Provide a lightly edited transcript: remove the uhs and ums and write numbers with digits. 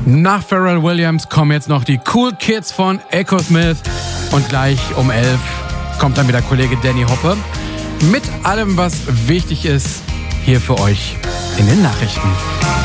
Nach Pharrell Williams kommen jetzt noch die Cool Kids von Echosmith und gleich um 11 kommt dann wieder Kollege Danny Hoppe mit allem, was wichtig ist, hier für euch in den Nachrichten.